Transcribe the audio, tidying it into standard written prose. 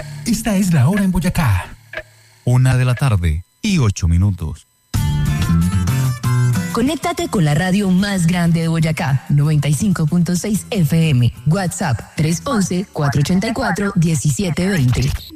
Esta es la hora en Boyacá. 1:08 p.m. Conéctate con la radio más grande de Boyacá, 95.6 FM. WhatsApp 311-484-1720.